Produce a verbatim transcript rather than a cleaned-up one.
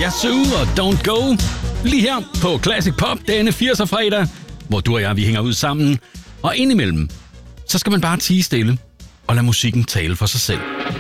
Yazoo og Don't Go. Lige her på Classic Pop denne firser fredag, hvor du og jeg, vi hænger ud sammen. Og indimellem, så skal man bare tie stille og lade musikken tale for sig selv.